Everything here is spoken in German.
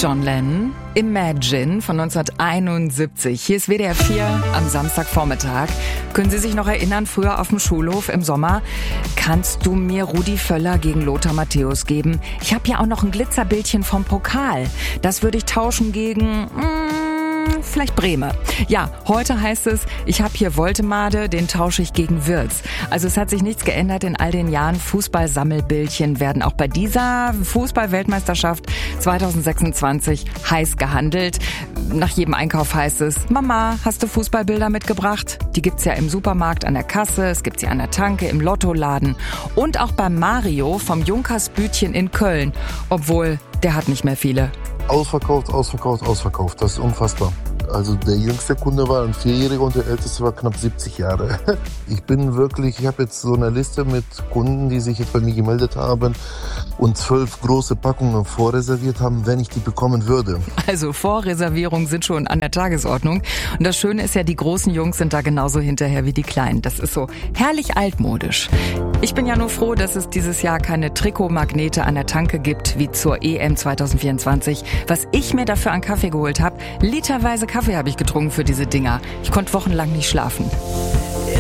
John Lennon, Imagine von 1971. Hier ist WDR 4 am Samstagvormittag. Können Sie sich noch erinnern, früher auf dem Schulhof im Sommer? Kannst du mir Rudi Völler gegen Lothar Matthäus geben? Ich habe ja auch noch ein Glitzerbildchen vom Pokal. Das würde ich tauschen gegen... vielleicht Breme. Ja, heute heißt es, ich habe hier Woltemade, den tausche ich gegen Wirtz. Also es hat sich nichts geändert in all den Jahren. Fußballsammelbildchen werden auch bei dieser Fußball-Weltmeisterschaft 2026 heiß gehandelt. Nach jedem Einkauf heißt es, Mama, hast du Fußballbilder mitgebracht? Die gibt's ja im Supermarkt an der Kasse, es gibt sie an der Tanke, im Lottoladen und auch beim Mario vom Junkersbütchen in Köln. Obwohl, der hat nicht mehr viele. Ausverkauft. Das ist unfassbar. Also der jüngste Kunde war ein 4-Jähriger und der älteste war knapp 70 Jahre. Ich habe jetzt so eine Liste mit Kunden, die sich jetzt bei mir gemeldet haben und 12 große Packungen vorreserviert haben, wenn ich die bekommen würde. Also Vorreservierungen sind schon an der Tagesordnung. Und das Schöne ist ja, die großen Jungs sind da genauso hinterher wie die Kleinen. Das ist so herrlich altmodisch. Ich bin ja nur froh, dass es dieses Jahr keine Trikotmagnete an der Tanke gibt, wie zur EM 2024. Was ich mir dafür an Kaffee geholt habe, literweise Kaffee habe ich getrunken für diese Dinger. Ich konnte wochenlang nicht schlafen.